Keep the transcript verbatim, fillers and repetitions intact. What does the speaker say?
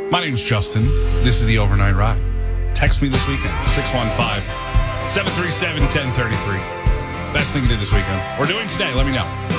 My name's Justin. This is the Overnight Ride. Text me this weekend, six one five, seven three seven, one zero three three. Best thing to do this weekend. We're doing today. Let me know.